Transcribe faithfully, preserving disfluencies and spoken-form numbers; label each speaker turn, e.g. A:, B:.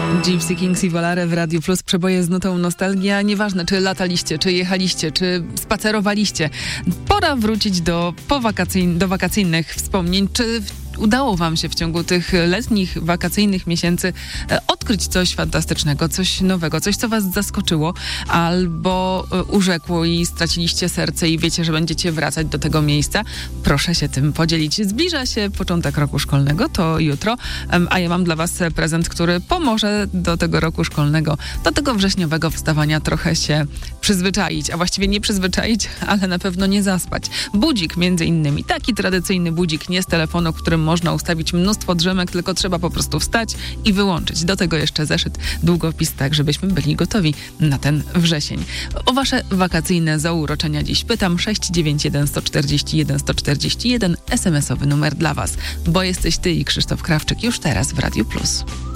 A: Gypsy Kings i Volare w Radiu Plus, przeboje z nutą nostalgia. Nieważne, czy lataliście, czy jechaliście, czy spacerowaliście. Pora wrócić do, powakacyjn- do wakacyjnych wspomnień. Czy udało wam się w ciągu tych letnich, wakacyjnych miesięcy e, odkryć coś fantastycznego, coś nowego, coś, co was zaskoczyło, albo e, urzekło i straciliście serce i wiecie, że będziecie wracać do tego miejsca? Proszę się tym podzielić. Zbliża się początek roku szkolnego, to jutro, em, a ja mam dla was prezent, który pomoże do tego roku szkolnego, do tego wrześniowego wstawania trochę się przyzwyczaić, a właściwie nie przyzwyczaić, ale na pewno nie zaspać. Budzik między innymi, taki tradycyjny budzik, nie z telefonu, którym można ustawić mnóstwo drzemek, tylko trzeba po prostu wstać i wyłączyć. Do tego jeszcze zeszyt, długopis, tak żebyśmy byli gotowi na ten wrzesień. O wasze wakacyjne zauroczenia dziś pytam. sześć dziewięć jeden sto czterdzieści jeden sto czterdzieści jeden, es em esowy numer dla was, bo jesteś ty i Krzysztof Krawczyk już teraz w Radiu Plus.